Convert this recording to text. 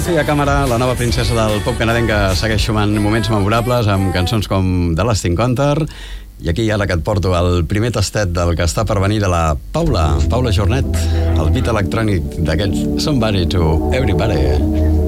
Sofia Càmera, la nova princesa del pop canadenc, que segueix sumant moments memorables amb cançons com The Last Encounter. I aquí, ara que et porto el primer tastet del que està per venir de la Paula Jornet, el beat electrònic d'aquests Somebody to Everybody.